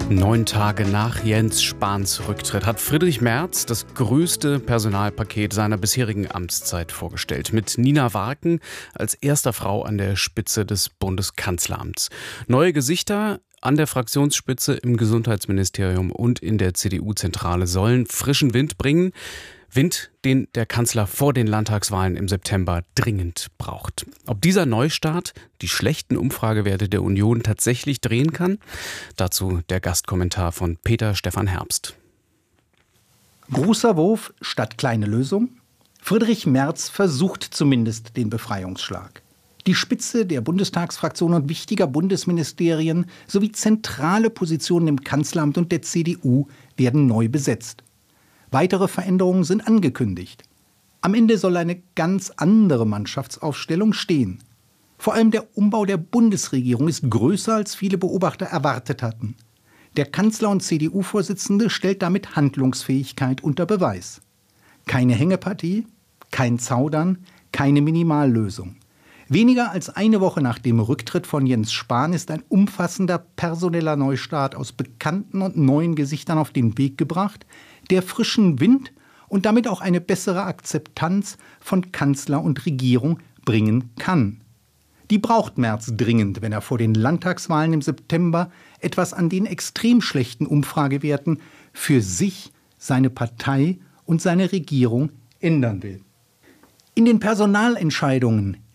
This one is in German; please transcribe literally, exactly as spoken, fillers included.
Neun Tage nach Jens Spahns Rücktritt hat Friedrich Merz das größte Personalpaket seiner bisherigen Amtszeit vorgestellt. Mit Nina Warken als erster Frau an der Spitze des Bundeskanzleramts. Neue Gesichter an der Fraktionsspitze im Gesundheitsministerium und in der C D U-Zentrale sollen frischen Wind bringen. Wind, den der Kanzler vor den Landtagswahlen im September dringend braucht. Ob dieser Neustart die schlechten Umfragewerte der Union tatsächlich drehen kann? Dazu der Gastkommentar von Peter Stefan Herbst. Großer Wurf statt kleine Lösung? Friedrich Merz versucht zumindest den Befreiungsschlag. Die Spitze der Bundestagsfraktion und wichtiger Bundesministerien sowie zentrale Positionen im Kanzleramt und der C D U werden neu besetzt. Weitere Veränderungen sind angekündigt. Am Ende soll eine ganz andere Mannschaftsaufstellung stehen. Vor allem der Umbau der Bundesregierung ist größer, als viele Beobachter erwartet hatten. Der Kanzler und C D U-Vorsitzende stellt damit Handlungsfähigkeit unter Beweis. Keine Hängepartie, kein Zaudern, keine Minimallösung. Weniger als eine Woche nach dem Rücktritt von Jens Spahn ist ein umfassender personeller Neustart aus bekannten und neuen Gesichtern auf den Weg gebracht, der frischen Wind und damit auch eine bessere Akzeptanz von Kanzler und Regierung bringen kann. Die braucht Merz dringend, wenn er vor den Landtagswahlen im September etwas an den extrem schlechten Umfragewerten für sich, seine Partei und seine Regierung ändern will. In den Personalentscheidungen